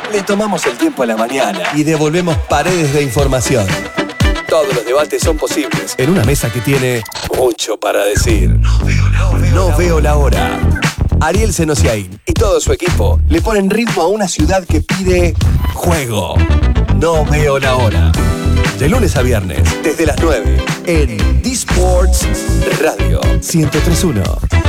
Le tomamos el tiempo a la mañana y devolvemos paredes de información. Todos los debates son posibles en una mesa que tiene mucho para decir. No veo la hora. Ariel Senosiaín Y todo su equipo le ponen ritmo a una ciudad que pide juego. No veo la hora. De lunes a viernes, desde las 9, en D-Sports Radio 103.1.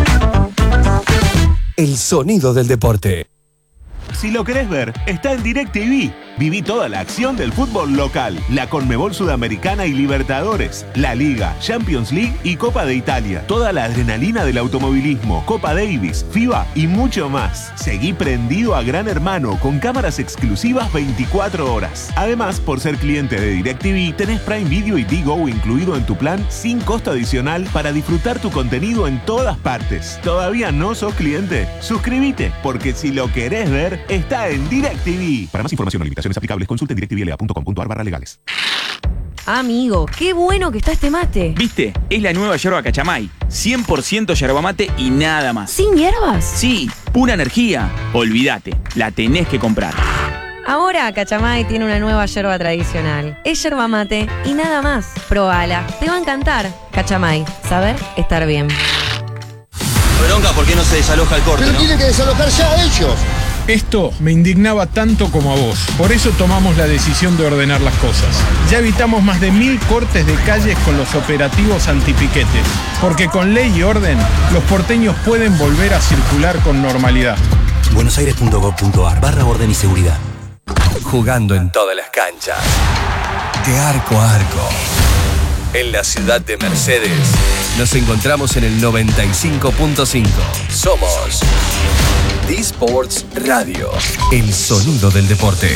El sonido del deporte. Si lo querés ver, está en DirecTV. Viví toda la acción del fútbol local, la Conmebol Sudamericana y Libertadores, la Liga, Champions League y Copa de Italia. Toda la adrenalina del automovilismo, Copa Davis, FIBA y mucho más. Seguí prendido a Gran Hermano con cámaras exclusivas 24 horas. Además, por ser cliente de DirecTV, tenés Prime Video y Digo incluido en tu plan sin costo adicional para disfrutar tu contenido en todas partes. ¿Todavía no sos cliente? Suscríbete, porque si lo querés ver, está en DirecTV. Para más información o limitaciones aplicables, consulte directvla.com.ar/legales. Amigo, qué bueno que está este mate. ¿Viste? Es la nueva yerba Cachamay. 100% yerba mate y nada más. ¿Sin hierbas? Sí, pura energía. Olvídate, la tenés que comprar. Ahora Cachamay tiene una nueva yerba tradicional. Es yerba mate y nada más. Probala, te va a encantar. Cachamay, saber estar bien. Bronca, ¿por qué no se desaloja el corte? Pero tienen que desalojar ya a ellos. Esto me indignaba tanto como a vos. Por eso tomamos la decisión de ordenar las cosas. Ya evitamos más de 1000 cortes de calles con los operativos antipiquete. Porque con ley y orden, los porteños pueden volver a circular con normalidad. buenosaires.gov.ar/orden y seguridad. Jugando en todas las canchas. De arco a arco. En la ciudad de Mercedes. Nos encontramos en el 95.5. Somos D-Sports Radio. El sonido del deporte.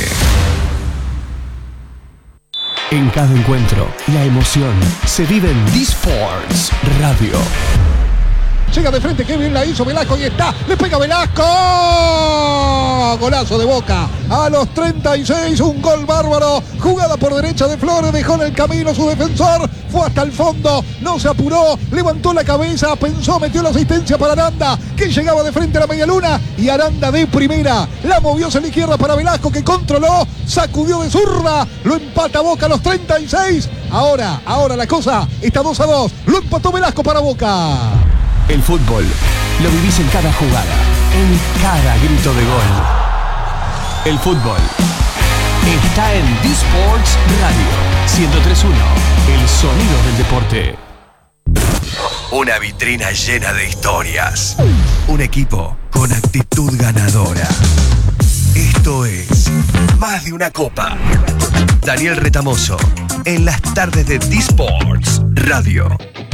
En cada encuentro, la emoción se vive en D-Sports Radio. Llega de frente, qué bien la hizo Velasco y está. Le pega Velasco. Golazo de Boca. A los 36, un gol bárbaro. Jugada por derecha de Flores. Dejó en el camino su defensor. Fue hasta el fondo. No se apuró. Levantó la cabeza. Pensó, metió la asistencia para Aranda, que llegaba de frente a la media luna. Y Aranda de primera. La movió hacia la izquierda para Velasco, que controló. Sacudió de zurda. Lo empata Boca a los 36. Ahora la cosa está 2-2. Lo empató Velasco para Boca. El fútbol lo vivís en cada jugada, en cada grito de gol. El fútbol está en D-Sports Radio 103.1, el sonido del deporte. Una vitrina llena de historias. Un equipo con actitud ganadora. Esto es Más de una Copa. Daniel Retamoso, en las tardes de D-Sports Radio.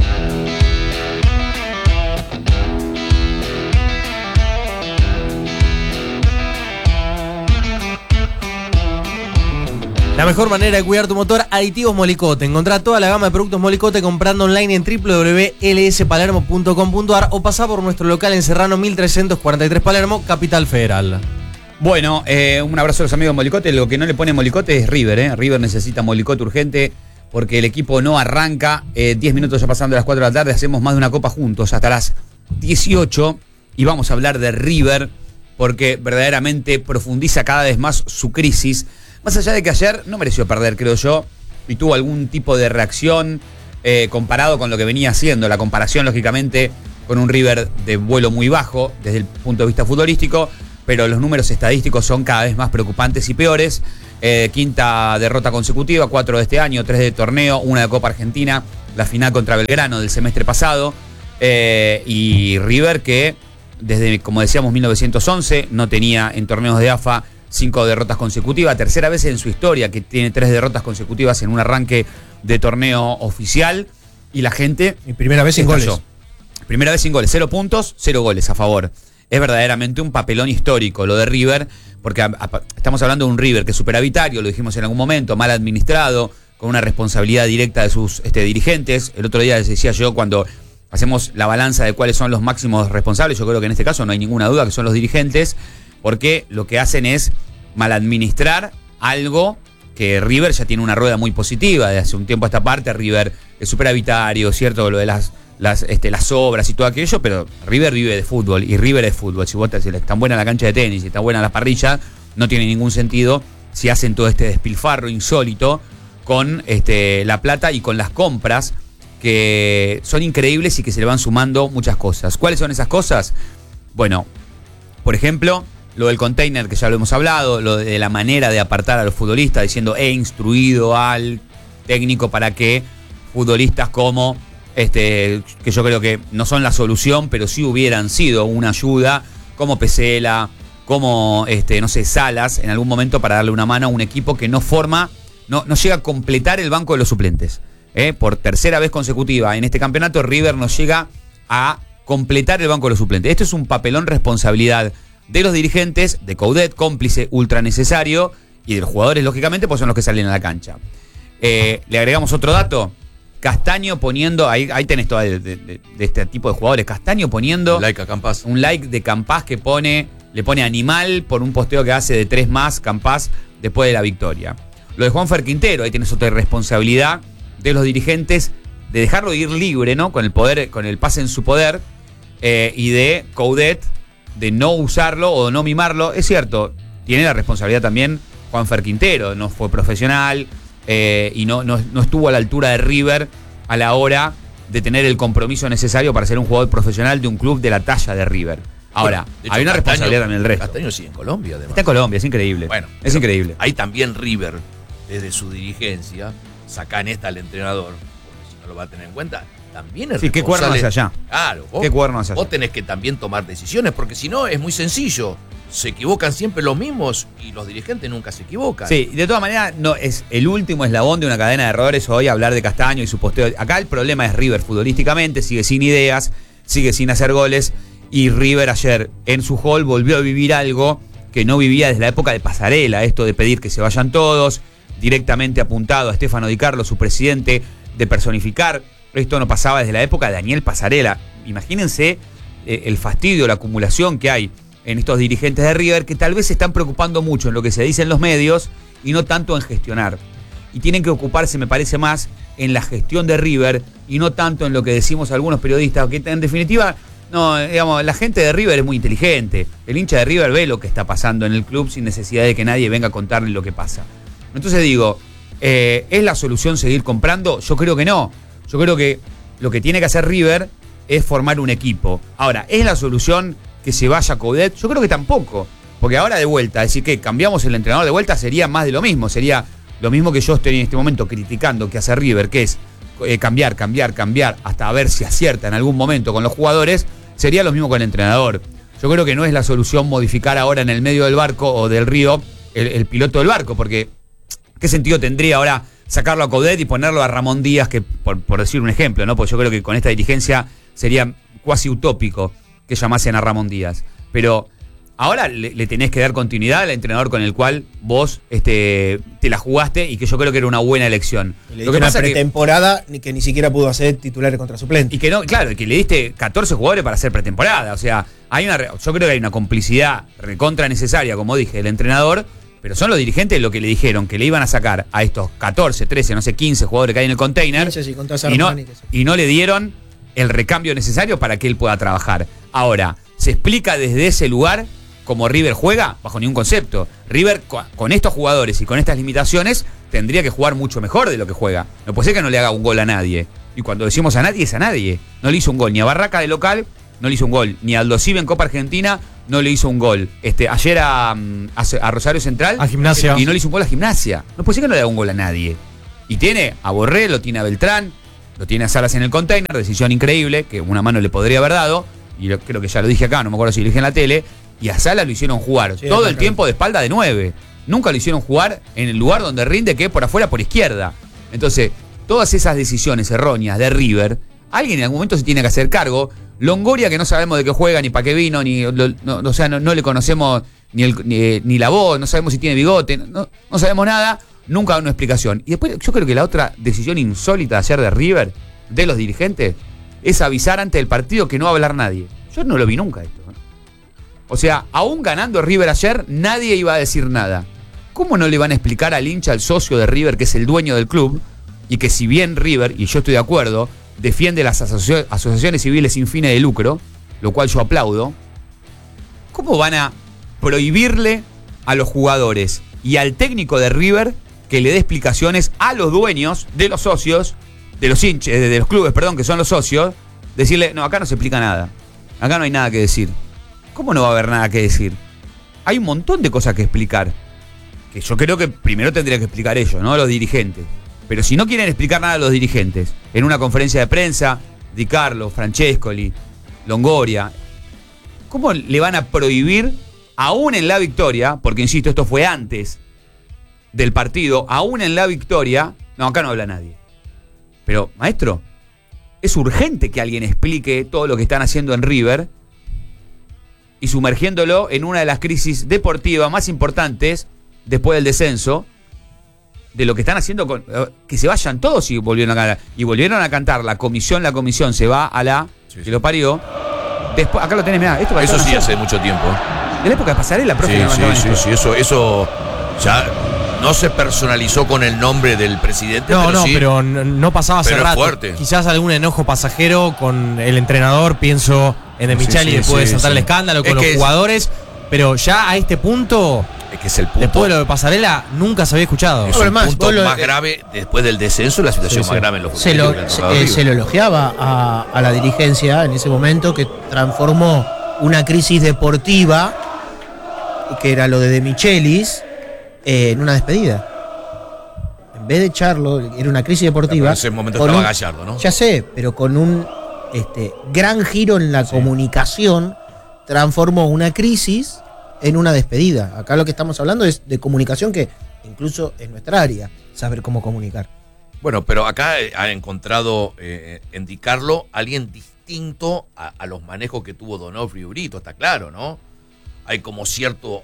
La mejor manera de cuidar tu motor, Aditivos Molicote. Encontrá toda la gama de productos Molicote comprando online en www.lspalermo.com.ar o pasá por nuestro local en Serrano 1343 Palermo, Capital Federal. Bueno, un abrazo a los amigos de Molicote. Lo que no le pone Molicote es River, River necesita Molicote urgente porque el equipo no arranca. 10 minutos ya pasando a las 4 de la tarde, hacemos más de una copa juntos hasta las 18 y vamos a hablar de River porque verdaderamente profundiza cada vez más su crisis. Más allá de que ayer no mereció perder, creo yo, y tuvo algún tipo de reacción comparado con lo que venía haciendo. La comparación, lógicamente, con un River de vuelo muy bajo desde el punto de vista futbolístico, pero los números estadísticos son cada vez más preocupantes y peores. Quinta derrota consecutiva, 4 de este año, 3 de torneo, 1 de Copa Argentina, la final contra Belgrano del semestre pasado. Y River que, desde, como decíamos, 1911, no tenía en torneos de AFA 5 derrotas consecutivas, tercera vez en su historia que tiene 3 derrotas consecutivas en un arranque de torneo oficial, y la gente... Y primera vez sin goles. Primera vez sin goles, 0 puntos, 0 goles a favor. Es verdaderamente un papelón histórico lo de River, porque estamos hablando de un River que es superavitario, lo dijimos en algún momento, mal administrado, con una responsabilidad directa de sus dirigentes. El otro día les decía yo, cuando hacemos la balanza de cuáles son los máximos responsables, yo creo que en este caso no hay ninguna duda que son los dirigentes, porque lo que hacen es maladministrar algo que River ya tiene una rueda muy positiva. De hace un tiempo a esta parte, River es superavitario, cierto, lo de las obras y todo aquello, pero River vive de fútbol, y River es fútbol. Si vos es tan buena la cancha de tenis y tan buena la parrilla, no tiene ningún sentido si hacen todo este despilfarro insólito con la plata y con las compras que son increíbles y que se le van sumando muchas cosas. ¿Cuáles son esas cosas? Bueno, por ejemplo, lo del container, que ya lo hemos hablado, lo de la manera de apartar a los futbolistas, diciendo he instruido al técnico para que futbolistas como, que yo creo que no son la solución, pero sí hubieran sido una ayuda, como Pesela, como, no sé, Salas, en algún momento para darle una mano a un equipo que no llega a completar el banco de los suplentes. Por tercera vez consecutiva en este campeonato, River no llega a completar el banco de los suplentes. Esto es un papelón responsabilidad de los dirigentes, de Coudet, cómplice ultra necesario, y de los jugadores, lógicamente, pues son los que salen a la cancha. Le agregamos otro dato. Castaño poniendo, ahí tenés todo de este tipo de jugadores. Castaño poniendo un like de Campás que le pone animal por un posteo que hace de 3 más Campás después de la victoria. Lo de Juanfer Quintero, ahí tenés otra responsabilidad de los dirigentes de dejarlo ir libre, ¿no? Con el poder, con el pase en su poder, y de Coudet de no usarlo o no mimarlo. Es cierto, tiene la responsabilidad también Juanfer Quintero, no fue profesional y no estuvo a la altura de River a la hora de tener el compromiso necesario para ser un jugador profesional de un club de la talla de River. Ahora, bueno, hecho, hay una responsabilidad también del resto. Castaño sigue en Colombia, además. Está en Colombia, es increíble. Bueno, es increíble. Ahí también River, desde su dirigencia, saca en esta al entrenador, porque si no lo va a tener en cuenta, también es sí, ¿qué cuerno hacia allá? Claro, ¿qué cuerno hacia allá? Vos tenés que también tomar decisiones, porque si no es muy sencillo. Se equivocan siempre los mismos y los dirigentes nunca se equivocan. Sí, de todas maneras, no es el último eslabón de una cadena de errores hoy hablar de Castaño y su posteo. Acá el problema es River futbolísticamente, sigue sin ideas, sigue sin hacer goles, y River ayer en su hall volvió a vivir algo que no vivía desde la época de Pasarela, esto de pedir que se vayan todos, directamente apuntado a Stefano Di Carlo, su presidente, de personificar. Esto no pasaba desde la época de Daniel Pasarela. Imagínense el fastidio, la acumulación que hay en estos dirigentes de River, que tal vez se están preocupando mucho en lo que se dice en los medios y no tanto en gestionar. Y tienen que ocuparse, me parece, más en la gestión de River y no tanto en lo que decimos algunos periodistas, que en definitiva, no, digamos, la gente de River es muy inteligente. El hincha de River ve lo que está pasando en el club sin necesidad de que nadie venga a contarle lo que pasa. Entonces digo, ¿es la solución seguir comprando? Yo creo que no. Yo creo que lo que tiene que hacer River es formar un equipo. Ahora, ¿es la solución que se vaya Coudet? Yo creo que tampoco. Porque ahora de vuelta, decir que cambiamos el entrenador de vuelta sería más de lo mismo. Sería lo mismo que yo estoy en este momento criticando que hace River, que es cambiar, hasta ver si acierta en algún momento con los jugadores. Sería lo mismo con el entrenador. Yo creo que no es la solución modificar ahora en el medio del barco o del río el piloto del barco, porque ¿qué sentido tendría ahora sacarlo a Coudet y ponerlo a Ramón Díaz, que por decir un ejemplo, ¿no? Pues yo creo que con esta dirigencia sería cuasi utópico que llamasen a Ramón Díaz. Pero ahora le tenés que dar continuidad al entrenador con el cual vos te la jugaste y que yo creo que era una buena elección. Le lo que pasa una pretemporada que ni siquiera pudo hacer titulares contra suplentes. Y que no, claro, que le diste 14 jugadores para hacer pretemporada. O sea, yo creo que hay una complicidad recontra necesaria, como dije, del entrenador, pero son los dirigentes lo que le dijeron que le iban a sacar a estos 14, 13, no sé, 15 jugadores que hay en el container 15, sí, y no le dieron el recambio necesario para que él pueda trabajar. Ahora, ¿se explica desde ese lugar cómo River juega? Bajo ningún concepto. River, con estos jugadores y con estas limitaciones, tendría que jugar mucho mejor de lo que juega. No puede ser que no le haga un gol a nadie. Y cuando decimos a nadie, es a nadie. No le hizo un gol ni a Barraca de local, no le hizo un gol ni a Aldo Civi en Copa Argentina, no le hizo un gol ayer a Rosario Central. A Gimnasia. Y no le hizo un gol a Gimnasia. No puede ser que no le haga un gol a nadie. Y tiene a Borré, lo tiene a Beltrán, lo tiene a Salas en el container, decisión increíble, que una mano le podría haber dado, y creo que ya lo dije acá, no me acuerdo si lo dije en la tele, y a Salas lo hicieron jugar todo el tiempo de espalda de 9. Nunca lo hicieron jugar en el lugar donde rinde, que es por afuera, por izquierda. Entonces, todas esas decisiones erróneas de River, alguien en algún momento se tiene que hacer cargo. Longoria, que no sabemos de qué juega, ni para qué vino, no le conocemos ni la voz, no sabemos si tiene bigote, no sabemos nada, nunca da una explicación. Y después yo creo que la otra decisión insólita de ayer de River, de los dirigentes, es avisar antes del partido que no va a hablar nadie. Yo no lo vi nunca esto. O sea, aún ganando River ayer, nadie iba a decir nada. ¿Cómo no le van a explicar al hincha, al socio de River, que es el dueño del club, y que si bien River, y yo estoy de acuerdo, defiende las asociaciones civiles sin fines de lucro, lo cual yo aplaudo, ¿cómo van a prohibirle a los jugadores y al técnico de River que le dé explicaciones a los dueños de los socios, de los hinchas, de los clubes, perdón, que son los socios, decirle, no, acá no se explica nada. Acá no hay nada que decir. ¿Cómo no va a haber nada que decir? Hay un montón de cosas que explicar. Que yo creo que primero tendría que explicar ellos, ¿no? Los dirigentes. Pero si no quieren explicar nada a los dirigentes, en una conferencia de prensa, Di Carlo, Francescoli, Longoria, ¿cómo le van a prohibir, aún en la victoria, porque insisto, esto fue antes del partido, aún en la victoria, no, acá no habla nadie. Pero, maestro, es urgente que alguien explique todo lo que están haciendo en River y sumergiéndolo en una de las crisis deportivas más importantes después del descenso, de lo que están haciendo con que se vayan todos y volvieron a cantar la comisión se va a la que lo parió. Después, acá lo tenés, mirá, esto eso sí hace mucho tiempo. De la época de Pasarela, profe. Sí, eso ya no se personalizó con el nombre del presidente. Pero no pasaba hace rato. Fuerte. Quizás algún enojo pasajero con el entrenador, pienso en De Micheli, después de saltar el escándalo con los jugadores, pero ya a este punto, es que es el punto, después de lo de Pasarela, nunca se había escuchado. Es el punto más grave después del descenso, la situación más grave en los futbolistas. Se lo elogiaba a la dirigencia en ese momento, que transformó una crisis deportiva, que era lo de Michelis, en una despedida. En vez de echarlo, era una crisis deportiva. En ese momento estaba Gallardo, ¿no? Ya sé, pero con un gran giro en la comunicación, transformó una crisis en una despedida. Acá lo que estamos hablando es de comunicación, que incluso es nuestra área, saber cómo comunicar. Bueno, pero acá ha encontrado en Di Carlo alguien distinto a los manejos que tuvo Donofrio y Brito, está claro, ¿no? Hay como cierto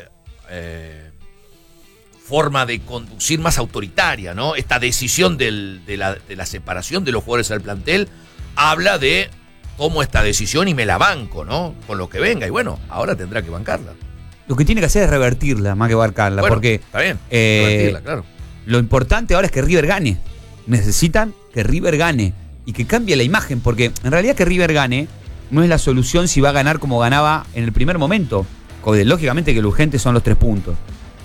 forma de conducir más autoritaria, ¿no? Esta decisión de la separación de los jugadores del plantel habla de tomo esta decisión y me la banco, ¿no? Con lo que venga. Y bueno, ahora tendrá que bancarla. Lo que tiene que hacer es revertirla, más que bancarla. Bueno, porque está bien, revertirla, claro. Lo importante ahora es que River gane. Necesitan que River gane y que cambie la imagen, porque en realidad que River gane no es la solución si va a ganar como ganaba en el primer momento. Lógicamente que lo urgente son los 3 puntos.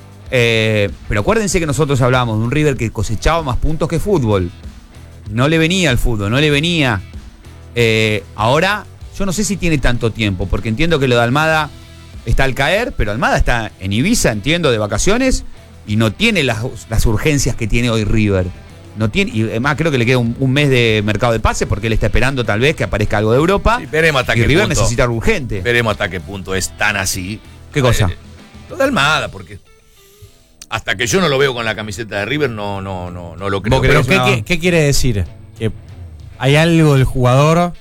Pero acuérdense que nosotros hablábamos de un River que cosechaba más puntos que fútbol. No le venía al fútbol, no le venía. Ahora, yo no sé si tiene tanto tiempo, porque entiendo que lo de Almada está al caer, pero Almada está en Ibiza, entiendo, de vacaciones, y no tiene las urgencias que tiene hoy River. No tiene, y además creo que le queda un mes de mercado de pases, porque él está esperando tal vez que aparezca algo de Europa. Sí, veremos hasta y qué River punto, necesita urgente. Veremos hasta qué punto es tan así. ¿Qué cosa? Lo de Almada, porque hasta que yo no lo veo con la camiseta de River, no lo creo. Pero ¿qué quiere decir? ¿Que hay algo del jugador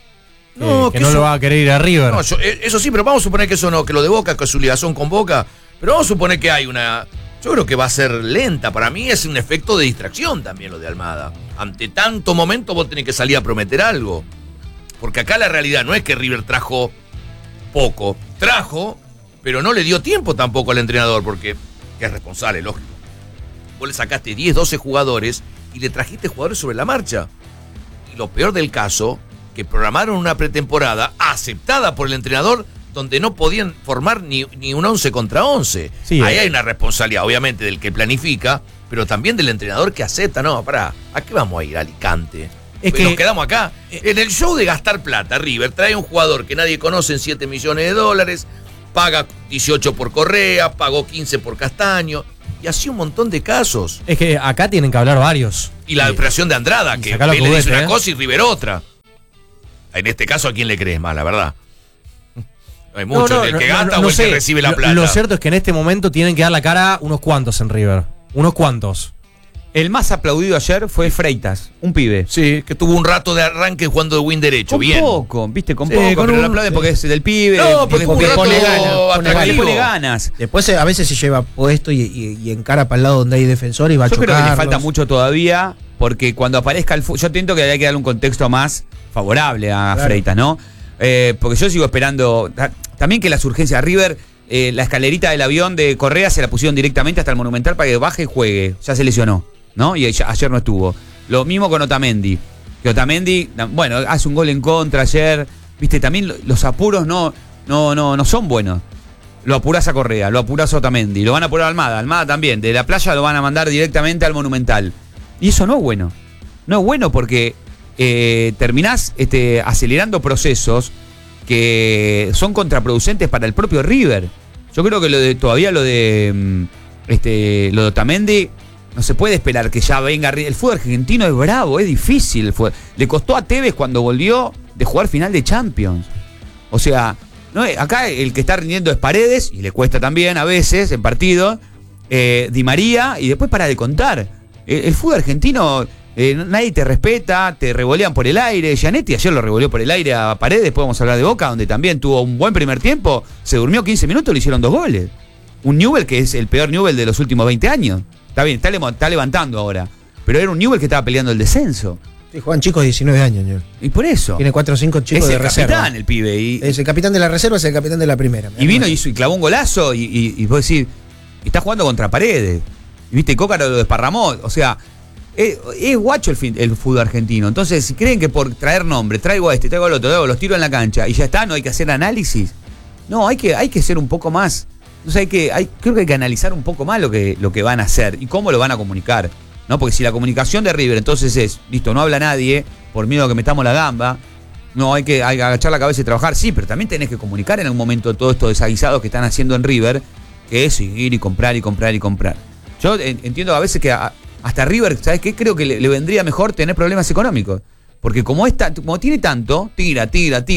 que no lo va a querer ir a River? No, eso sí, pero vamos a suponer que eso no, que lo de Boca, que su ligación con Boca, pero vamos a suponer que hay una... Yo creo que va a ser lenta. Para mí es un efecto de distracción también lo de Almada. Ante tanto momento vos tenés que salir a prometer algo. Porque acá la realidad no es que River trajo poco. Trajo, pero no le dio tiempo tampoco al entrenador, porque es responsable, lógico. Vos le sacaste 10, 12 jugadores y le trajiste jugadores sobre la marcha. Y lo peor del caso, que programaron una pretemporada aceptada por el entrenador, donde no podían formar ni un 11 contra 11. Sí, ahí hay una responsabilidad, obviamente, del que planifica, pero también del entrenador que acepta. No, pará, ¿a qué vamos a ir? A Alicante. Nos quedamos acá. En el show de gastar plata, River trae un jugador que nadie conoce en $7 millones, paga 18 por Correa, pagó 15 por Castaño, y así un montón de casos. Es que acá tienen que hablar varios. Y la operación de Andrada, que Vélez dice una cosa y River otra. En este caso, ¿a quién le crees más, la verdad? No hay mucho, el que gasta o el que recibe la plata. Lo cierto es que en este momento tienen que dar la cara unos cuantos en River. Unos cuantos. El más aplaudido ayer fue Freitas, un pibe. Sí, que tuvo un rato de arranque jugando de win derecho. Con poco, pero lo aplauden porque es del pibe. No, porque pone ganas. Después a veces se lleva puesto y encara para el lado donde hay defensor y va a chocar. Yo creo que le falta mucho todavía, porque cuando aparezca el fútbol, yo entiendo que hay que darle un contexto más favorable a Freitas, ¿no? Porque yo sigo esperando también que las urgencias River, la escalerita del avión de Correa se la pusieron directamente hasta el Monumental para que baje y juegue. Ya se lesionó, ¿no? Y ayer no estuvo. Lo mismo con Otamendi. Que Otamendi, bueno, hace un gol en contra ayer. Viste, también los apuros no son buenos. lo apurás a Correa, lo apurás a Otamendi, lo van a apurar a Almada, Almada también, de la Playa lo van a mandar directamente al Monumental. Y eso no es bueno. No es bueno porque terminás acelerando procesos que son contraproducentes para el propio River. Yo creo que lo de Otamendi no se puede esperar que ya venga. El fútbol argentino es bravo, es difícil. Le costó a Tevez cuando volvió de jugar final de Champions. O sea, no, acá el que está rindiendo es Paredes, y le cuesta también a veces en partido, Di María, y después para de contar. El fútbol argentino, nadie te respeta, te revolean por el aire. Gianetti ayer lo revoleó por el aire a Paredes, después vamos a hablar de Boca, donde también tuvo un buen primer tiempo, se durmió 15 minutos, le hicieron 2 goles. Un Newell que es el peor Newell de los últimos 20 años. Está bien, está levantando ahora, pero era un Newell que estaba peleando el descenso. Sí, juegan chicos de 19 años, señor. Y por eso. Tiene 4 o 5 chicos de reserva. Es el capitán, el pibe. Es el capitán de la reserva, es el capitán de la primera. Y vino y clavó un golazo y vos decís, está jugando contra Paredes. Y viste, Cócaro lo desparramó. O sea, es guacho el fútbol argentino. Entonces, si creen que por traer nombre, traigo a este, traigo al otro, los tiro en la cancha y ya está, no hay que hacer análisis. No, hay que ser un poco más. Entonces creo que hay que analizar un poco más lo que van a hacer y cómo lo van a comunicar. ¿No? Porque si la comunicación de River entonces es, listo, no habla nadie, por miedo a que metamos la gamba, no, hay que agachar la cabeza y trabajar, sí, pero también tenés que comunicar en algún momento todo esto desaguisado que están haciendo en River, que es seguir y comprar y comprar y comprar. Yo entiendo a veces que hasta River, ¿sabes qué? Creo que le vendría mejor tener problemas económicos. Porque como tiene tanto, tira,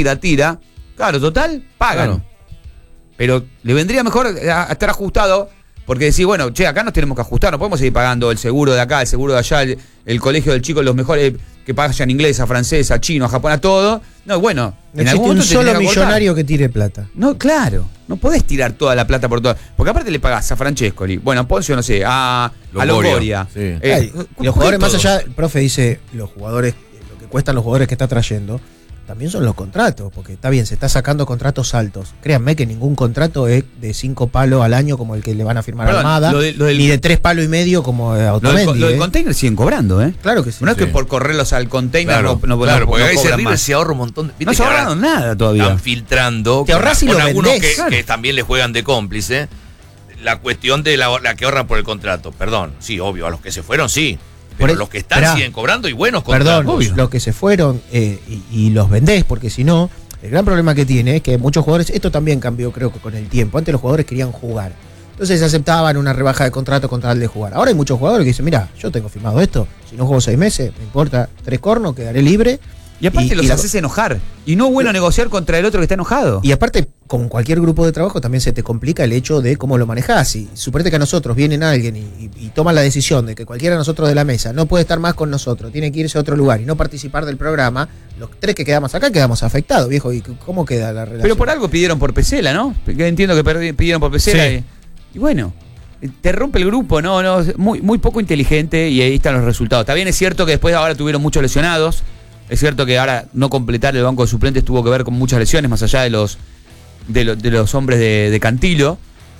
claro, total, pagan. Claro. Pero le vendría mejor estar ajustado. Porque decís, bueno, acá nos tenemos que ajustar, no podemos seguir pagando el seguro de acá, el seguro de allá, el colegio del chico, los mejores que pagan inglés, a francés, a chino, a japón, a todo. No, bueno, en algún momento un solo millonario que tire plata. No, claro, no podés tirar toda la plata por todo. Porque aparte le pagás a Francescoli, bueno, a Poncio, no sé, a Longoria. Sí. Los jugadores, más allá, el profe dice, los jugadores, lo que cuestan los jugadores que está trayendo, también son los contratos, porque está bien, se está sacando contratos altos. Créanme que ningún contrato es de 5 palos al año como el que le van a firmar a Almada, ni de 3,5 palos como a Otamendi. Lo del container siguen cobrando, ¿eh? Claro que sí. No es que por correrlos al container claro, porque a ese River se ahorra un montón de... No se ahorraron nada todavía. Están filtrando te ahorras con y lo algunos vendés, que también le juegan de cómplice. La cuestión de la que ahorran por el contrato. Perdón, sí, obvio, a los que se fueron sí. Pero los que están siguen cobrando y buenos contratos. Perdón, los que se fueron y los vendés, porque si no, el gran problema que tiene es que muchos jugadores, esto también cambió creo que con el tiempo, antes los jugadores querían jugar, entonces aceptaban una rebaja de contrato con tal de jugar. Ahora hay muchos jugadores que dicen, mira, yo tengo firmado esto, si no juego 6 meses, me importa 3 cornos, quedaré libre. Y aparte los haces enojar. Y no es bueno negociar contra el otro que está enojado. Y aparte, con cualquier grupo de trabajo también se te complica el hecho de cómo lo manejás. Y suponete que a nosotros vienen alguien y toman la decisión de que cualquiera de nosotros de la mesa no puede estar más con nosotros, tiene que irse a otro lugar y no participar del programa, los 3 que quedamos acá quedamos afectados, viejo. ¿Y cómo queda la relación? Pero por algo pidieron por Pesela, ¿no? Entiendo que pidieron por Pesela. Sí. Y bueno, te rompe el grupo, no, muy poco inteligente y ahí están los resultados. También es cierto que después ahora tuvieron muchos lesionados. Es cierto que ahora no completar el banco de suplentes tuvo que ver con muchas lesiones, más allá de los hombres de Cantilo.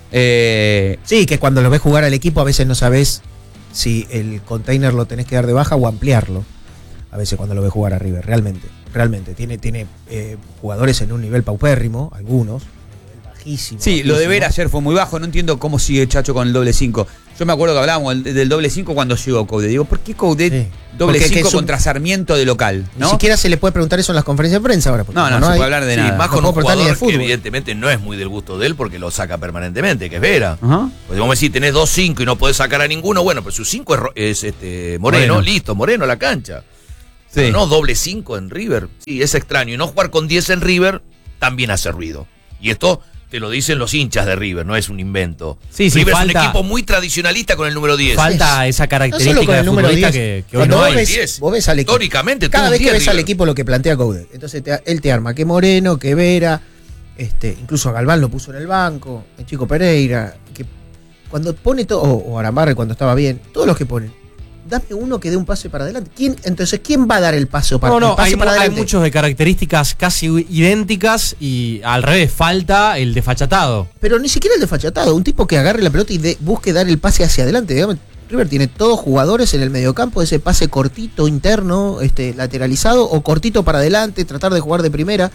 Sí, que cuando lo ves jugar al equipo a veces no sabes si el container lo tenés que dar de baja o ampliarlo. A veces cuando lo ves jugar a River, realmente. Tiene jugadores en un nivel paupérrimo, algunos. Bajísimo. Sí, lo de Vera ayer fue muy bajo, no entiendo cómo sigue Chacho con el doble 5. Yo me acuerdo que hablábamos del doble 5 cuando llegó Coudet. Digo, ¿por qué Coudet doble 5 contra Sarmiento de local? ¿No? Ni siquiera se le puede preguntar eso en las conferencias de prensa ahora. No se puede hablar de nada. Más con un jugador que evidentemente no es muy del gusto de él porque lo saca permanentemente, que es Vera. Pues vamos a decir, tenés 2 5 y no podés sacar a ninguno, bueno, pues su 5 es Moreno, listo, Moreno a la cancha. Sí. Pero no doble 5 en River. Sí, es extraño. Y no jugar con 10 en River también hace ruido. Y esto te lo dicen los hinchas de River, no es un invento. River es un equipo muy tradicionalista con el número 10. Falta esa característica de futbolista que hoy no hay. Vos ves al equipo. Históricamente, cada vez que ves al equipo lo que plantea Coudet. Entonces él te arma que Moreno, que Vera, incluso a Galván lo puso en el banco, el Chico Pereira, que cuando pone todo, o Arambarre cuando estaba bien, todos los que ponen, dame uno que dé un pase para adelante. ¿Entonces quién va a dar el paso para adelante? Hay muchos de características casi idénticas y al revés, falta el desfachatado. Pero ni siquiera el desfachatado, un tipo que agarre la pelota y busque dar el pase hacia adelante. Digamos, River tiene todos jugadores en el mediocampo, ese pase cortito, interno, lateralizado, o cortito para adelante, tratar de jugar de primera.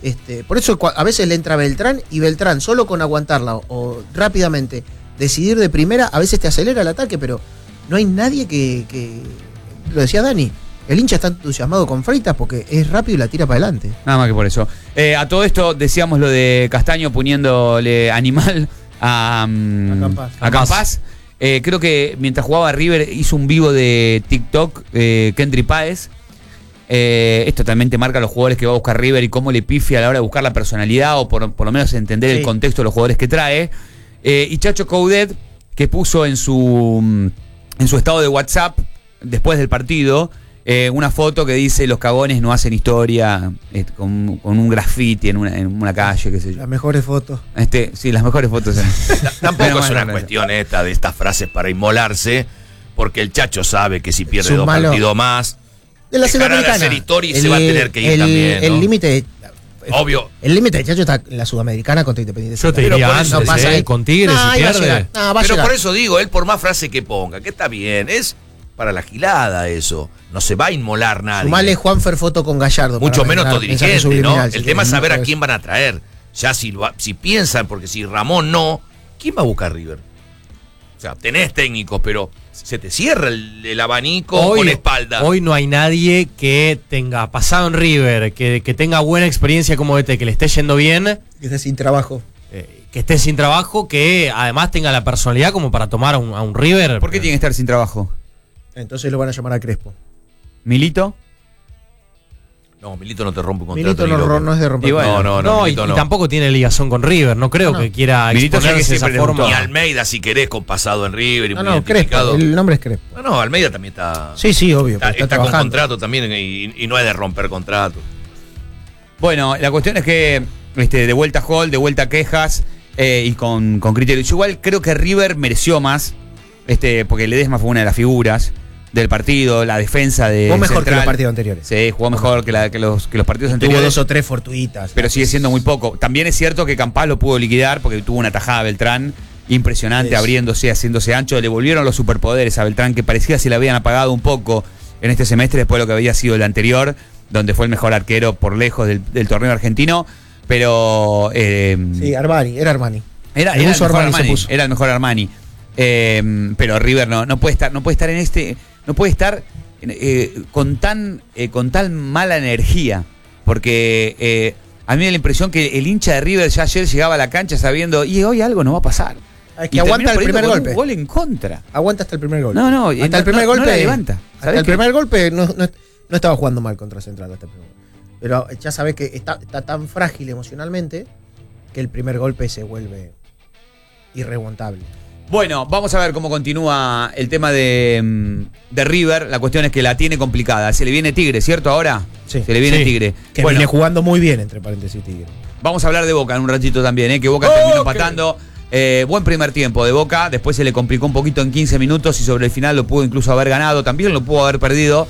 Por eso a veces le entra Beltrán y Beltrán solo con aguantarla o rápidamente decidir de primera, a veces te acelera el ataque, pero no hay nadie que lo decía Dani. El hincha está entusiasmado con Freitas porque es rápido y la tira para adelante. Nada más que por eso. A todo esto decíamos lo de Castaño poniéndole animal a Campás. Creo que mientras jugaba River hizo un vivo de TikTok Kendry Páez. Esto también te marca a los jugadores que va a buscar River y cómo le pifia a la hora de buscar la personalidad o por lo menos entender el contexto de los jugadores que trae. Y Chacho Coudet, que puso en su estado de WhatsApp después del partido una foto que dice: los cagones no hacen historia, con un graffiti en una calle, qué sé yo. Las mejores fotos. Sí, las mejores fotos. Tampoco es una cuestión de estas frases para inmolarse, porque el Chacho sabe que si pierde dos partidos más, de la Sudamericana, hacer historia y se va a tener que ir también, ¿no? El límite, obvio. El límite de Chacho está en la Sudamericana contra Independiente. Yo te diría antes, con Tigres si pierde. Pero por eso digo, él por más frase que ponga, que está bien, es para la gilada eso. No se va a inmolar nadie. Sumale Juanfer foto con Gallardo. Mucho menos todo dirigente, ¿no? El tema es saber a quién van a traer. Ya si piensan, porque si Ramón no, ¿quién va a buscar River? O sea, tenés técnicos, pero se te cierra el abanico con espalda. Hoy no hay nadie que tenga pasado en River, que tenga buena experiencia como DT, que le esté yendo bien. Que esté sin trabajo. Que esté sin trabajo, que además tenga la personalidad como para tomar a un River. ¿Por qué tiene que estar sin trabajo? Entonces lo van a llamar a Crespo. ¿Milito? No, Milito no te rompe un contrato. Milito no es de romper. No, y tampoco tiene ligación con River. No creo que quiera exponerse de esa forma. Ni Almeida, si querés, con pasado en River y muy identificado. Crespo, el nombre es Crespo. No, Almeida también está. Sí, obvio. Está con contrato también y no es de romper contrato. Bueno, la cuestión es que de vuelta Hall, de vuelta quejas y con criterio. Yo igual creo que River mereció más, porque Ledesma fue una de las figuras del partido, la defensa de jugó mejor Central. Que los partidos anteriores. Sí, jugó mejor que los partidos anteriores. Tuvo 2 o 3 fortuitas. Pero sigue siendo muy poco. También es cierto que Campás lo pudo liquidar porque tuvo una tajada a Beltrán impresionante, abriéndose, haciéndose ancho. Le volvieron los superpoderes a Beltrán, que parecía se le habían apagado un poco en este semestre después de lo que había sido el anterior, donde fue el mejor arquero por lejos del torneo argentino. Pero sí, Armani. Era el mejor Armani. Pero River no puede estar en este. No puede estar con tan mala energía. Porque a mí me da la impresión que el hincha de River ya ayer llegaba a la cancha sabiendo, y hoy algo no va a pasar. Es que aguanta el primer golpe. Un gol en contra. Aguanta hasta el primer golpe. No, hasta el primer golpe. No la levanta. Hasta el primer golpe no estaba jugando mal contra Central hasta el primer golpe. Pero ya sabes que está tan frágil emocionalmente que el primer golpe se vuelve irremontable. Bueno, vamos a ver cómo continúa el tema de River. La cuestión es que la tiene complicada. Se le viene Tigre, ¿cierto? Ahora sí, se le viene Tigre. Que viene jugando muy bien, entre paréntesis, Tigre. Vamos a hablar de Boca en un ratito también, que Boca terminó empatando. Buen primer tiempo de Boca. Después se le complicó un poquito en 15 minutos y sobre el final lo pudo incluso haber ganado. También lo pudo haber perdido.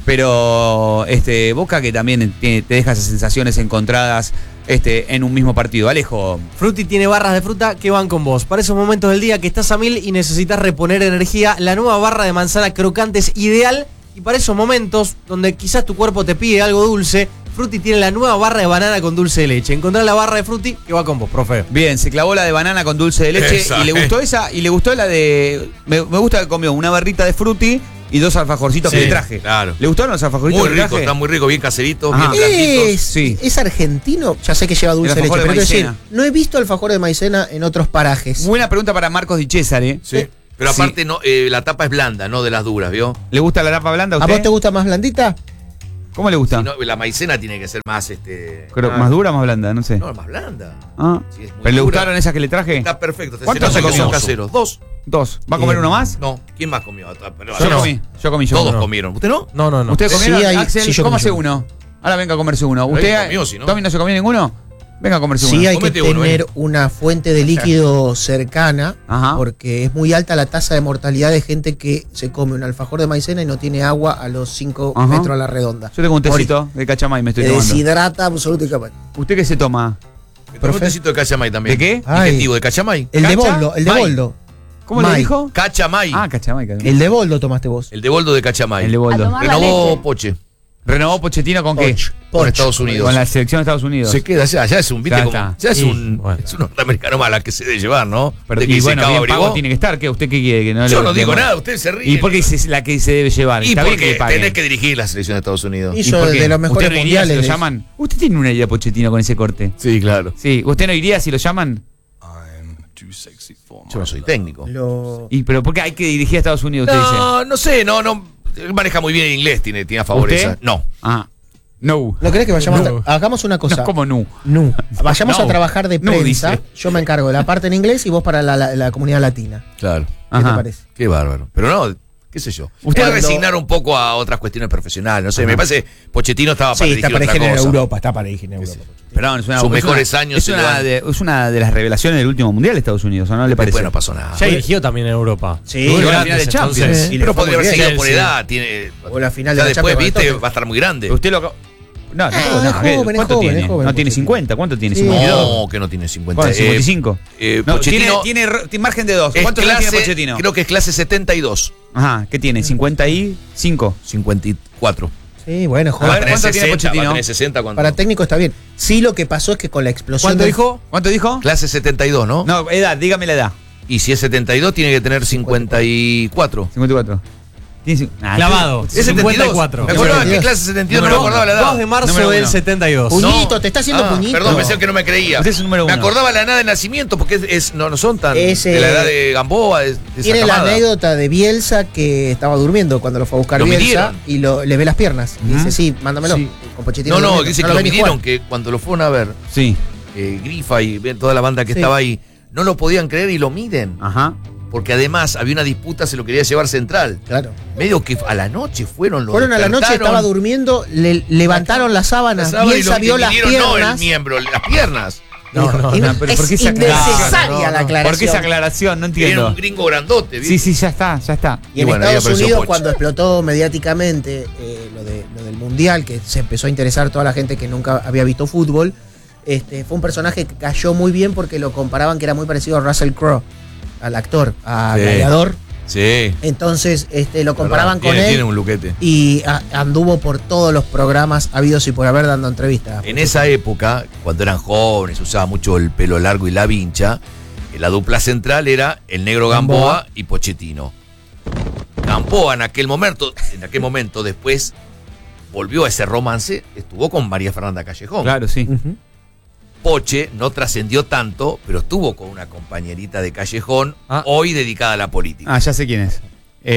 Pero Boca que también te deja esas sensaciones encontradas en un mismo partido. Alejo. Frutti tiene barras de fruta que van con vos. Para esos momentos del día que estás a mil y necesitas reponer energía, la nueva barra de manzana crocante es ideal. Y para esos momentos donde quizás tu cuerpo te pide algo dulce, Frutti tiene la nueva barra de banana con dulce de leche. Encontrá la barra de Frutti que va con vos, profe. Bien, se clavó la de banana con dulce de leche. Y le gustó esa, y le gustó la de. Me gusta que comió una barrita de Frutti y 2 alfajorcitos que le traje. Claro. ¿Le gustaron los alfajorcitos que le traje? Está muy rico, bien caseritos, bien blanquitos. Es argentino, ya sé que lleva dulce de leche, pero decir, no he visto alfajores de maicena en otros parajes. Buena pregunta para Marcos Di Cesare. Sí. Pero aparte no, la tapa es blanda, no de las duras, ¿vio? ¿Le gusta la tapa blanda a usted? ¿A vos te gusta más blandita? ¿Cómo le gusta? Si no, la maicena tiene que ser más ¿más dura o más blanda? No sé. No, más blanda. Sí, ¿pero le gustaron esas que le traje? Está perfecto. ¿Cuántos se comió? Caseros? 2. ¿Va a comer uno más? No. ¿Quién más comió? Yo comí. Todos comieron. ¿Usted no? No. ¿Usted comió? Sí, Axel, cómase uno. Ahora venga a comerse uno. ¿Usted, Tommy, no se comió ninguno? Venga a comerse uno. Sí, hay que tener una fuente de líquido cercana, porque es muy alta la tasa de mortalidad de gente que se come un alfajor de maicena y no tiene agua a los 5 metros a la redonda. Yo tengo un tecito de cachamay, me estoy tomando. Deshidrata absolutamente. ¿Usted qué se toma? Un tecito de cachamay también. ¿De qué? Digestivo, de cachamay. El de boldo. ¿Cómo le dijo? Cachamay. Cachamay. El de boldo tomaste vos. El de boldo de cachamay. El de boldo. Renovó Poche. ¿Renovó Pochettino con qué? Con Estados Unidos. Con la selección de Estados Unidos. Se queda allá, ya es un, ¿viste? Ya Como, está. ya es Sí, un bueno. es un norteamericano más la que se debe llevar, ¿no? Pero, De que y se bueno, acaba, bien abrigó. pago tiene que estar. ¿Qué? ¿Usted qué quiere? Que no Yo le- no digo le- nada, usted se ríe. ¿Y por qué es la que se debe llevar? Y Está bien que porque le paguen. tenés que dirigir la selección de Estados Unidos. Hizo por qué? de los mejores ¿Usted no iría si mundiales. lo llaman? Usted tiene una idea, Pochettino, con ese corte. Sí, claro. Sí, ¿usted no iría si lo llaman? Yo no soy técnico. ¿Y pero por qué hay que dirigir a Estados Unidos? Usted dice. No, no sé, no. Él maneja muy bien el inglés, tiene a favor ¿Usted? esa. No. Ah. No. ¿No querés que vayamos No. hagamos una cosa? No, ¿cómo no? No. Vayamos No. a trabajar de No, prensa. dice. Yo me encargo de la parte en inglés y vos para la comunidad latina. Claro. ¿Qué te parece? Qué bárbaro. Pero no, qué sé yo. Usted Usted cuando- resignar un poco a otras cuestiones profesionales. No sé, me parece Pochettino estaba para Sí, dirigir está para otra dirigir en cosa. Europa, está para dirigir en Europa. Perdón, es una, Sus es mejores una- años es se le una, van. es una de las revelaciones del último mundial de Estados Unidos, ¿o no le parece? Después no pasó nada. Ya dirigió también en Europa. Sí, Muy llegó a la grandes, final de Champions. entonces. Sí. Pero le fue podría haber muy seguido bien, por sí. edad. Tiene, O la final ya de la después, Champions con viste, Tottenham. va a estar muy grande. Usted lo. No, tampoco, es no, joven, es ¿cuánto joven, tiene? es joven, No tiene Pochettino. 50, ¿cuánto tiene? Sí. 52. No, que no tiene 50. ¿Cuánto? 55. No, Pochettino tiene margen de 2. es ¿Cuántos años tiene clase, Pochettino? creo que es clase 72. Ajá, ¿qué tiene? 55. 54. Sí, bueno, A joven. ver, ¿cuánto tiene va a Pochettino? tener 60 cuando... Para técnico está bien. Sí, lo que pasó es que con la explosión. ¿Cuánto del- dijo? ¿Cuánto dijo? Clase 72, ¿no? No, edad, dígame la edad. Y si es 72, tiene que tener 54. 54. Tiene Clavado. Es 72. 54. Me acordaba que 72. clase 72 no me acordaba la edad. 2 de marzo Número del uno. 72. Puñito, te está haciendo puñito. Perdón, pensé que no me creía. Usted es el número Me uno. acordaba la edad de nacimiento porque no son tan Ese- de la edad de Gamboa, de esa Tiene la camada. anécdota de Bielsa que estaba durmiendo cuando lo fue a buscar Lo Bielsa midieron. y le ve las piernas. Y dice, sí, mándamelo. Sí. Con Pochettino No, durmiendo. dice que lo lo ven ni midieron, jugar. que cuando lo fueron a ver, Sí. Grifa y toda la banda que Sí. estaba ahí, no lo podían creer y lo miden. Ajá. Porque además había una disputa, se lo quería llevar Central. Claro. Medio que a la noche fueron Fueron a la noche, estaba durmiendo, le levantaron las sábanas, Bielsa vio las No, el piernas. miembro, las piernas. No, no, Y no, pero es ¿por qué esa innecesaria aclaración? la aclaración. ¿Por qué esa aclaración? No Era entiendo. un gringo grandote, ¿viste? Sí, sí, ya está, ya está. Y en bueno, ahí Estados apareció Unidos, Poch. cuando explotó mediáticamente lo del Mundial, que se empezó a interesar toda la gente que nunca había visto fútbol, fue un personaje que cayó muy bien porque lo comparaban que era muy parecido a Russell Crowe, al actor, a Sí. Gladiador. Sí. Entonces lo comparaban con Tiene él un luquete. y anduvo por todos los programas habidos y por haber dando entrevistas. En esa época, cuando eran jóvenes, usaba mucho el pelo largo y la vincha, la dupla central era el negro Gamboa y Pochettino. Gamboa en aquel momento después volvió a ese romance, estuvo con María Fernanda Callejón. Claro, sí. Poche no trascendió tanto, pero estuvo con una compañerita de Callejón, hoy dedicada a la política. Ah, ya sé quién es.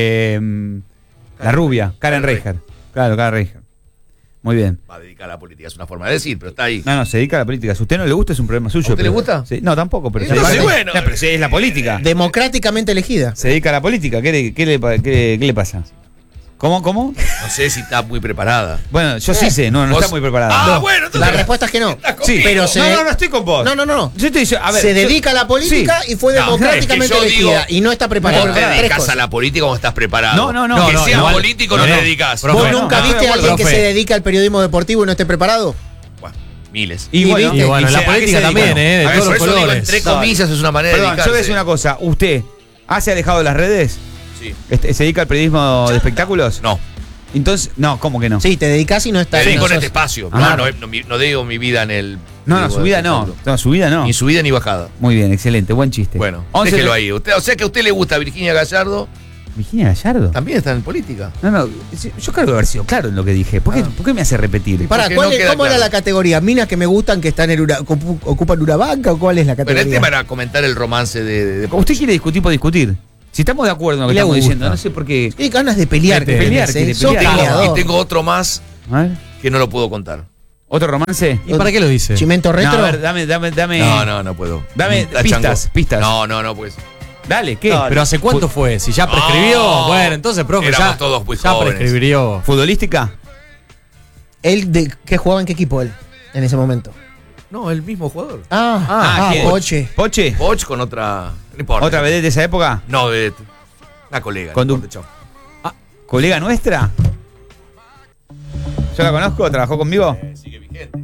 La rubia, Karen Reicher. Claro, Karen Reicher. Muy bien. Va a dedicar a la política, es una forma de decir, pero está ahí. No, se dedica a la política. Si a usted no le gusta, es un problema suyo. ¿A usted le pero- gusta? Sí. No, tampoco, pero... Entonces, se- bueno. No, pero sí, es la política. Democráticamente elegida. Se dedica a la política. ¿Qué le pasa? ¿Cómo? No sé si está muy preparada. Bueno, yo sí sé, no Vos- está muy preparada. Ah, No. bueno, entonces. La respuesta es que no. Sí, pero no estoy con vos. No. Yo te digo, a ver, se yo- dedica a la política Sí. y fue No, democráticamente es que yo elegida digo, y no está preparada. Vos te Tres dedicas cosas. a la política cuando estás preparado. No, Que no, seas igual- político no no, te dedicas. profe, ¿Vos no, nunca no, viste a alguien que profe. se dedica al periodismo deportivo y no esté preparado? Bueno, miles. Y Y bueno, viste, Y bueno, y la ¿a qué política se dedica? también, de A ver, todos por los eso digo, colores. entre comillas, es una manera Perdón, de yo voy a decir dedicarse. una cosa. ¿Usted se alejado de las redes? Sí. ¿Se dedica al periodismo de espectáculos? No, Entonces, no, ¿cómo que no? Sí, te dedicas y no me estás. dedico en no este sos- espacio. Ah. No digo mi vida en el. No, digo, su vida no. espectáculo. No, su vida no. Ni subida ni bajada. Muy bien, excelente, buen chiste. Bueno, 11 déjelo ahí. O sea que a usted le gusta Virginia Gallardo, ¿Virginia Gallardo? también está en política. No, yo creo que haber sido claro en lo que dije. ¿Por qué me hace repetir? Pará, Porque ¿cuál no es- queda ¿cómo era claro. la categoría? ¿Minas que me gustan que están ocupan una banca o cuál es la Pero categoría? el tema era comentar el romance de Usted quiere discutir por discutir. Si estamos de acuerdo en lo que Le estamos gusta. diciendo, no sé por qué. Qué ganas de pelear. De que pelear, tenés, quiere Sos pelear. peleador. Y tengo otro más A ver, que no lo puedo contar. ¿otro romance? ¿Y para qué lo dice? Chimento No, retro. a ver, dame. No puedo. Dame La pistas, chango. pistas. No, pues. Dale, ¿qué? ¿Pero hace cuánto fue? Si ya prescribió. No. Bueno, entonces, profe, Éramos ya, todos muy ya jóvenes. prescribió. ¿Futbolística? ¿Él qué jugaba en qué equipo él en ese momento? No, el mismo jugador. ¿quién? Poche. ¿Poche? Poch con otra. No importa. ¿Otra vedette de esa época? No, de una colega. Condu- no importa, chao. ¿Colega nuestra? ¿Yo la conozco? ¿Trabajó conmigo? Sigue vigente.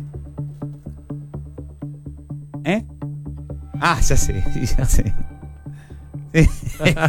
¿Eh? Ah, ya sé, sí, ya sé. Sí,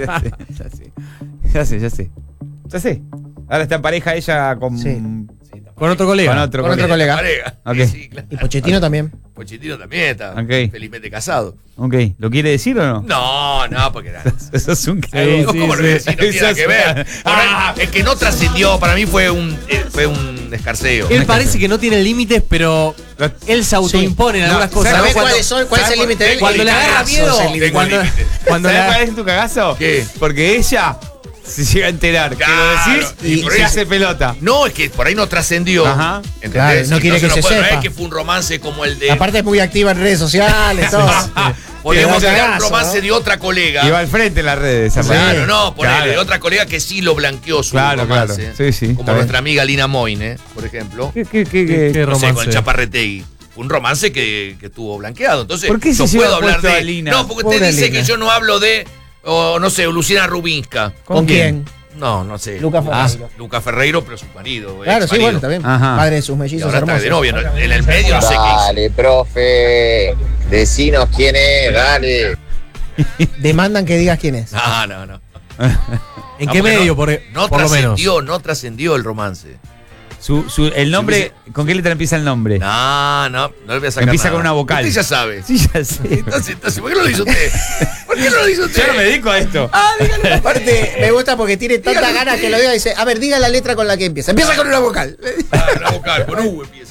ya sé. Ya sé. Ahora está en pareja ella con... Sí. Sí, está Con otro colega. Con otro colega. Ok. Sí, claro. Y Pochettino también. Pochettino también está Ok. felizmente casado. Ok, ¿lo quiere decir o no? No, porque era. Eso es un No, ¿cómo lo voy a decir? No tiene nada que ver. Por ahí, es que no trascendió, para mí fue un escarceo. Él parece que no tiene límites, pero él se autoimpone en algunas cosas. ¿Sabés ¿no? cuál es el límite de él? Cuando le agarra miedo. Cuando ¿Sabés le cuál es tu cagazo? ¿Qué? Porque ella se llega a enterar que lo decís y por se ahí- hace pelota. No, es que por ahí no trascendió. Ajá. ¿Entendés? Claro, no quiere que se No sepa. es que fue un romance como el de. Aparte es muy activa en redes sociales, todo. Podríamos Quedó tener un cagazo, romance ¿no? de otra colega. Y va al frente en las redes. esa Claro, persona. no, ponele, Claro. de otra colega que sí lo blanqueó su Claro, romance. claro. Sí, sí, Como está nuestra bien. amiga Lina Moine, por ejemplo. ¿Qué No sé, con romance? Chaparretegui. Fue un romance que estuvo blanqueado. Entonces, ¿Por qué yo se puedo lleva hablar puesto de. a Lina? No, porque Pobre usted dice Lina. que yo no hablo de. O no sé, Luciana Rubinska. ¿Con quién? No sé. Luca Ferreiro. Luca Ferreiro, pero su marido. Claro, ex sí, marido. bueno, está bien. Ajá. Padre de sus Y mellizos ahora está hermosos. de novio. ¿no? En el medio no sé qué hizo. Dale, profe. Decinos quién es, dale. Demandan que digas quién es. No. ¿En No, qué porque medio, no por lo menos? No trascendió el romance. El nombre, ¿con qué letra empieza el nombre? No le voy a sacar Empieza nada. con una vocal. Usted ya sabe. Sí, ya sé. Entonces, ¿por qué no lo hizo usted? ¿Por qué no lo hizo usted? Yo no me dedico a esto. Aparte, me gusta porque tiene tanta ganas que lo diga y dice, a ver, diga la letra con la que empieza. Empieza con una vocal. Una vocal, con U empieza.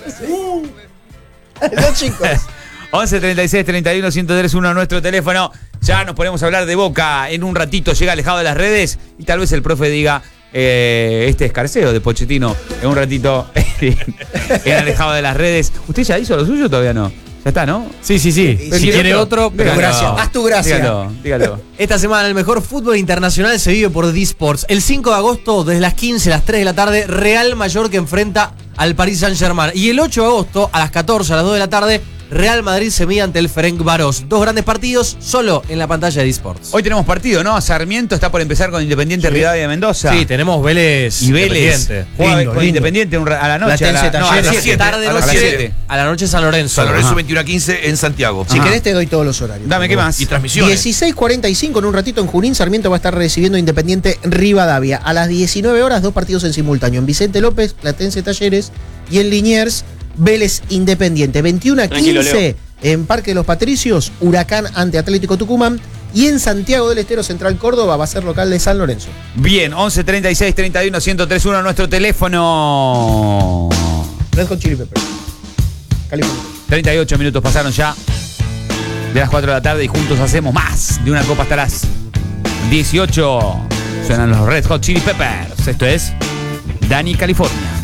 Los chicos. 11 36 31 1031 nuestro teléfono. Ya nos ponemos a hablar de Boca. En un ratito llega alejado de las redes y tal vez el profe diga este escarceo de Pochettino. En un ratito en alejado de las redes. ¿Usted ya hizo lo suyo o todavía no? Ya está, ¿no? Sí. Si tiene otro, pero dígalo. gracia. Haz tu gracia. Dígalo. Esta semana el mejor fútbol internacional se vive por D-Sports. El 5 de agosto, desde las 15 a las 3 de la tarde, Real Mallorca enfrenta al Paris Saint-Germain. Y el 8 de agosto, a las 14 a las 2 de la tarde, Real Madrid se mide ante el Ferencváros. Dos grandes partidos solo en la pantalla de D-Sports. Hoy tenemos partido, ¿no? Sarmiento está por empezar con Independiente Rivadavia de Mendoza. Sí, tenemos Vélez Y Vélez Independiente. juega Lindo, con lindo. Independiente a la noche. Platense a las Talleres. 7. Tarde, a las noche, 7. a la noche San Lorenzo. San Lorenzo Ajá. 21 a 15 en Santiago. Si querés te doy todos los horarios. Dame, ¿qué más? Y transmisiones. 16:45 en un ratito en Junín, Sarmiento va a estar recibiendo Independiente Rivadavia. A las 19 horas, dos partidos en simultáneo. En Vicente López, Platense Talleres, y en Liniers, Vélez Independiente. 21 a 15 en Parque de los Patricios, Huracán ante Atlético Tucumán. Y en Santiago del Estero Central Córdoba va a ser local de San Lorenzo. Bien, 11 36 31 1031 nuestro teléfono. Red Hot Chili Peppers. California. 38 minutos pasaron ya de las 4 de la tarde y juntos hacemos más de una copa hasta las 18. Suenan los Red Hot Chili Peppers. Esto es Dani, California.